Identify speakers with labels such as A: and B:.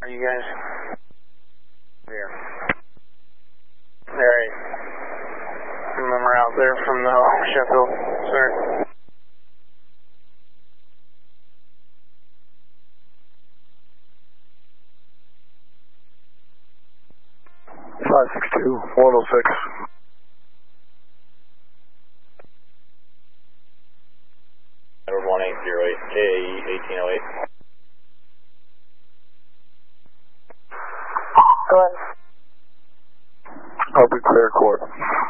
A: Are you guys here? Alright. Some of them are out there from the Sheffield, sir.
B: Five 6-2, 106.
C: Edward 1808, KAE 1808.
D: Go ahead.
B: I'll be clear court.